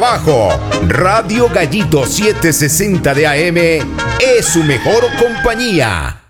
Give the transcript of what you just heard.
Bajo Radio Gallito 760 de AM es su mejor compañía.